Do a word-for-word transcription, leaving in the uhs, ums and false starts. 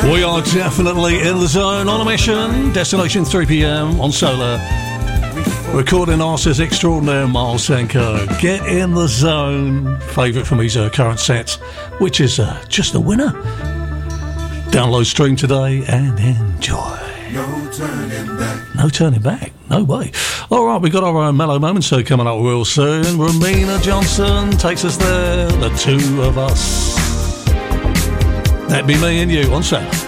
We are definitely in the zone on a mission. Destination three p.m. on Solar. Recording artist extraordinaire Miles Senko. Get in the zone. Favourite from his uh, current set, which is uh, just a winner. Download, stream today and enjoy. No turning back. No turning back. No way. All right, we've got our own mellow moments so coming up real soon. Romina Johnson takes us there. The two of us. That'd be me and you on Solar.